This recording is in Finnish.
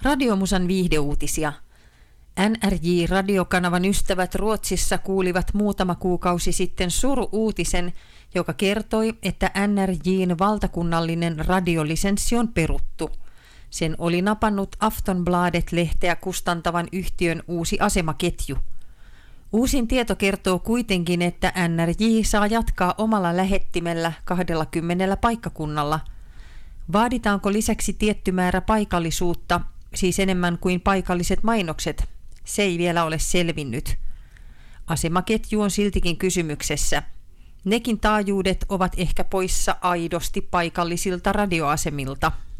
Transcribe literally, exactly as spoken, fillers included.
Radiomusan viihdeuutisia. N R J-radiokanavan ystävät Ruotsissa kuulivat muutama kuukausi sitten suru-uutisen, joka kertoi, että N R J:n valtakunnallinen radiolisenssi on peruttu. Sen oli napannut Aftonbladet-lehteä kustantavan yhtiön uusi asemaketju. Uusin tieto kertoo kuitenkin, että N R J saa jatkaa omalla lähettimellä kaksikymmentä paikkakunnalla. Vaaditaanko lisäksi tietty määrä paikallisuutta, siis enemmän kuin paikalliset mainokset? Se ei vielä ole selvinnyt. Asemaketju on siltikin kysymyksessä. Nekin taajuudet ovat ehkä poissa aidosti paikallisilta radioasemilta.